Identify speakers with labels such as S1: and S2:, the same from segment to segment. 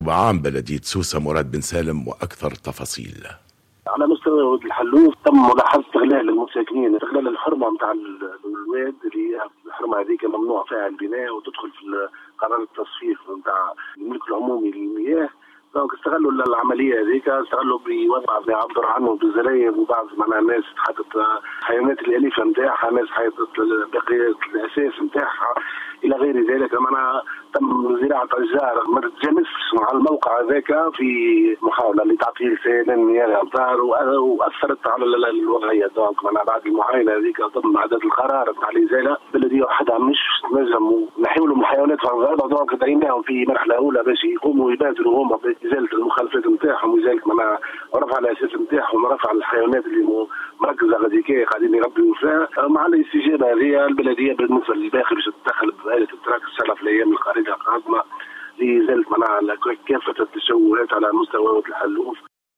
S1: وعام بلدية سوسة مراد بن سالم وأكثر تفاصيل.
S2: على مستوى واد الحلوف تم ملاحظة استغلال المساكنين، استغلال الحرمة نتاع الواد اللي الحرمة هذيك ممنوع فيها البناء وتدخل في قرار التصفيف نتاع الملك العمومي للمياه. دونك استغلوا العمليه هذيك، استغلوا بوضع يعبر عنه بالزرايب، وبعض معناها الناس حطت حيوانات الاليفه نتاعها، ناس حطت بقيه الاساس نتاعها الى غير ذلك. معناها تم زراعه اشجار ما تتجانسش مع الموقع هذاك في محاوله لتعطيل سيلان مياه الامطار، واثرت على الوضعيه. دونك معناها بعد المعاينه هذيك ضمن عدد القرار نتاع الازاله البلديه وحدها مش تنجم نحيوا لهم الحيوانات في الغابه. دونك دعيناهم في مرحله اولى باش يقوموا يبادروا هما ازاله المخالفات نتاعهم وازاله معناها رفع الاساس نتاعهم ورفع الحيوانات اللي مركزه غاديكيه قاعدين يربيوا فيها. مع الاستجابه هذه البلديه بالنسبه للباقي باش تدخل بآلة التراك ان شاء الله في الايام القريبه القادمه لازاله معناها كافه التشوهات على مستوى واد الحلوف.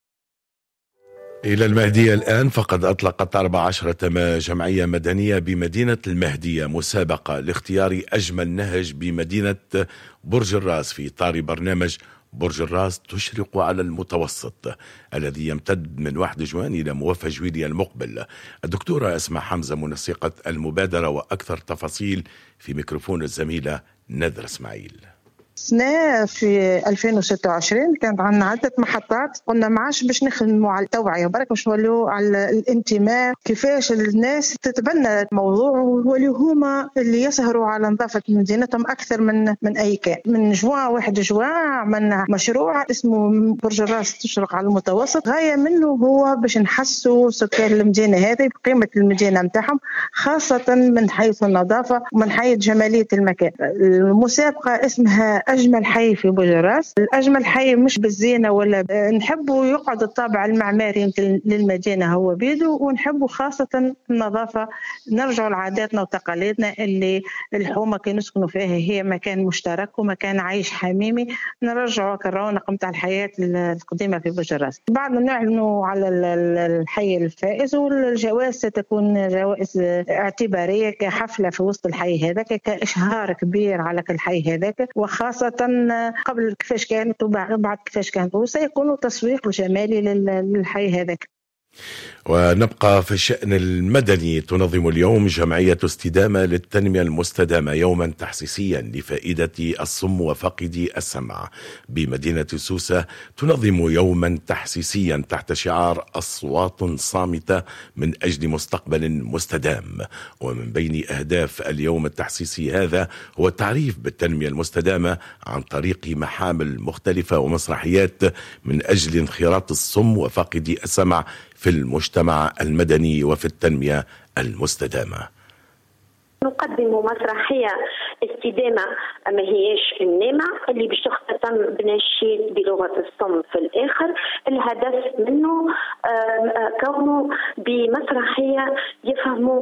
S1: إلى المهدية الآن، فقد أطلقت 14 جمعية مدنية بمدينة المهدية مسابقة لاختيار أجمل نهج بمدينة برج الراس في إطار برنامج برج الراس تشرق على المتوسط الذي يمتد من 1 جوان إلى موفى جويلية المقبل. الدكتورة أسماء حمزة منسقة المبادرة وأكثر تفاصيل في ميكروفون الزميلة نذر اسماعيل.
S3: سنة في 2026 كانت عندنا عدة محطات، قلنا ما عادش باش نخدموا على التوعية برك، باش نوليو على الانتماء، كيفاش الناس تتبنى الموضوع ويوليو هما اللي يسهروا على نظافة مدينتهم أكثر من أي كان. من جوان 1 جوان عملنا مشروع اسمه برج الراس تشرق على المتوسط، غاية منه هو باش نحسوا سكان المدينة هذه بقيمة المدينة متاعهم، خاصة من حيث النظافة ومن حيث جمالية المكان. المسابقة اسمها أجمل حي في برج الراس. الأجمل حي مش بالزينة ولا نحبوا يقعد الطابع المعماري للمدينة هو بيدو، ونحبوا خاصة النظافة، نرجعوا لعاداتنا وتقاليدنا اللي الحومة كانوا يسكنوا فيها هي مكان مشترك ومكان عايش حميمي، نرجعوا الرونق متاع الحياة القديمة في برج الراس. بعد نعلنوا على الحي الفائز، والجوائز ستكون جوائز اعتبارية كحفلة في وسط الحي هذاك، كإشهار كبير على الحي هذاك، وخاصة قبل كيفاش كانت وبعد كيفاش كانت، وسيكون تسويق جمالي للحي هذاك.
S1: ونبقى في الشأن المدني. تنظم اليوم جمعية استدامة للتنمية المستدامة يوما تحسيسيا لفائدة الصم وفاقدي السمع بمدينة سوسة. تنظم يوما تحسيسيا تحت شعار أصوات صامتة من أجل مستقبل مستدام. ومن بين أهداف اليوم التحسيسي هذا هو التعريف بالتنمية المستدامة عن طريق محامل مختلفة ومسرحيات من أجل انخراط الصم وفاقدي السمع في المجتمع المدني وفي التنمية المستدامة.
S4: نقدم مسرحية استدامة ما هيش النامة اللي باش تختتم بنشيد بلغة الصم في الآخر. الهدف منه كونه بمسرحية يفهموا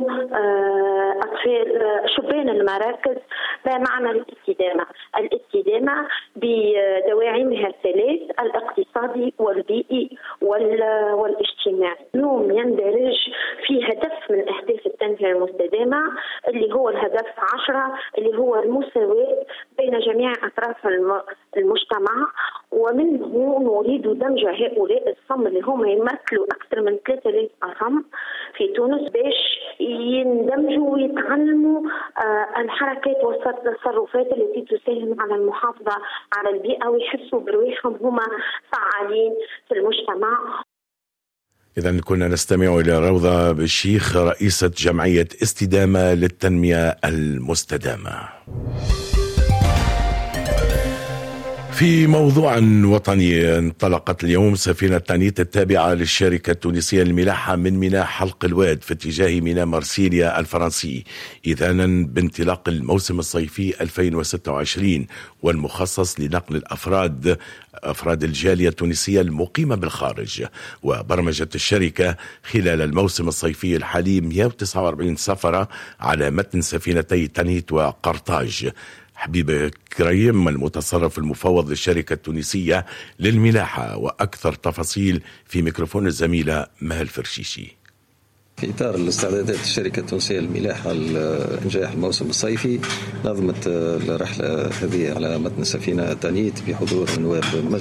S4: أطفال شبان المراكز ما معنى الاستدامة. الاستدامة بدواعيها الثلاث: الاقتصادي والبيئي والاجتماعي. اليوم يندرج في هدف من أهداف التنمية المستدامة اللي هو الهدف 10 اللي هو المساواة بين جميع أطراف المجتمع، ومنه نريد دمج هؤلاء الصم اللي هم يمثلوا أكثر من 3000 أصم في تونس باش يندمجوا ويتعلموا الحركات والتصرفات التي تساهم على المحافظة على البيئة ويحسوا برواحهم هم فعالين في المجتمع.
S1: إذن كنا نستمع إلى روضة بالشيخ رئيسة جمعية استدامة للتنمية المستدامة. في موضوع وطني، انطلقت اليوم سفينة تانيت التابعة للشركة التونسية للملاحة من ميناء حلق الواد في اتجاه ميناء مارسيليا الفرنسي إذانا بانطلاق الموسم الصيفي 2026 والمخصص لنقل أفراد الجالية التونسية المقيمة بالخارج. وبرمجت الشركة خلال الموسم الصيفي الحالي 149 سفرة على متن سفينتي تانيت وقرطاج. حبيب كريم المتصرف المفوض للشركة التونسية للملاحة وأكثر تفاصيل في ميكروفون الزميلة مها الفرشيشي.
S5: في إطار الاستعدادات الشركة التونسية للملاحة لإنجاح الموسم الصيفي، نظمت الرحلة هذه على متن سفينة تانيت بحضور نواب